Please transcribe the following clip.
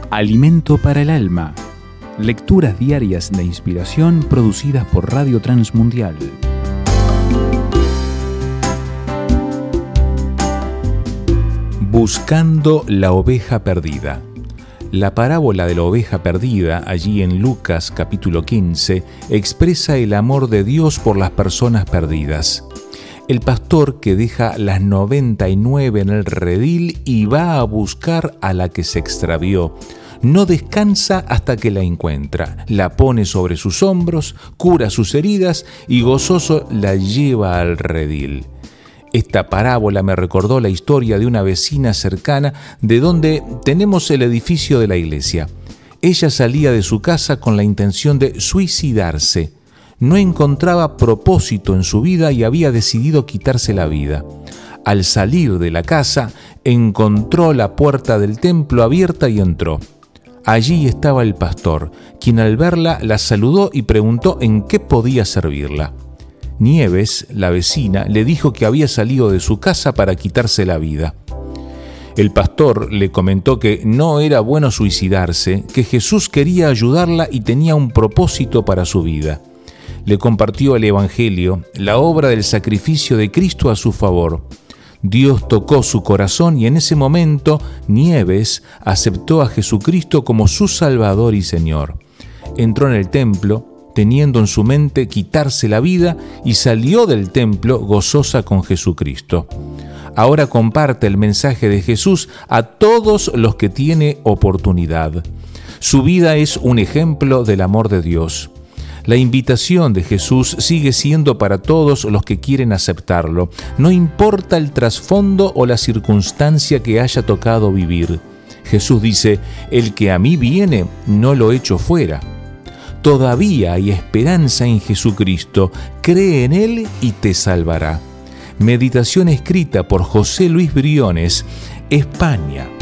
Alimento para el alma. Lecturas diarias de inspiración producidas por Radio Transmundial. Buscando la oveja perdida. La parábola de la oveja perdida, allí en Lucas capítulo 15, expresa el amor de Dios por las personas perdidas. El pastor que deja las 99 en el redil y va a buscar a la que se extravió. No descansa hasta que la encuentra, la pone sobre sus hombros, cura sus heridas y gozoso la lleva al redil. Esta parábola me recordó la historia de una vecina cercana de donde tenemos el edificio de la iglesia. Ella salía de su casa con la intención de suicidarse. No encontraba propósito en su vida y había decidido quitarse la vida. Al salir de la casa, encontró la puerta del templo abierta y entró. Allí estaba el pastor, quien al verla la saludó y preguntó en qué podía servirla. Nieves, la vecina, le dijo que había salido de su casa para quitarse la vida. El pastor le comentó que no era bueno suicidarse, que Jesús quería ayudarla y tenía un propósito para su vida. Le compartió el Evangelio, la obra del sacrificio de Cristo a su favor. Dios tocó su corazón y en ese momento Nieves aceptó a Jesucristo como su Salvador y Señor. Entró en el templo, teniendo en su mente quitarse la vida, y salió del templo gozosa con Jesucristo. Ahora comparte el mensaje de Jesús a todos los que tiene oportunidad. Su vida es un ejemplo del amor de Dios. La invitación de Jesús sigue siendo para todos los que quieren aceptarlo, no importa el trasfondo o la circunstancia que haya tocado vivir. Jesús dice: el que a mí viene, no lo echo fuera. Todavía hay esperanza en Jesucristo, cree en Él y te salvará. Meditación escrita por José Luis Briones, España.